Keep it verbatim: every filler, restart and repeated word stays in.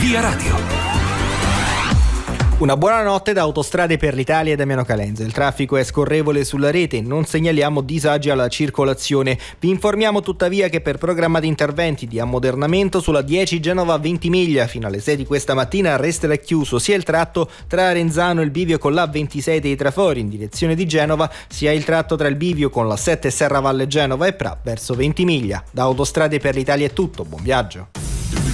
Via Radio. Una buona notte da Autostrade per l'Italia e Damiano Calenza. Il traffico è scorrevole sulla rete, non segnaliamo disagi alla circolazione. Vi informiamo tuttavia che per programma di interventi di ammodernamento sulla dieci Genova Ventimiglia fino alle sei di questa mattina resterà chiuso sia il tratto tra Arenzano e il bivio con l'A ventisei dei Trafori in direzione di Genova, sia il tratto tra il bivio con la sette Serravalle Genova e Pra verso Ventimiglia. Da Autostrade per l'Italia è tutto, buon viaggio.